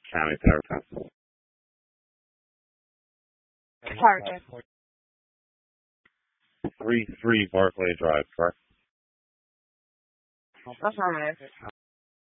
County, Paris. Target. 33 Barclay Drive, correct? Affirmative.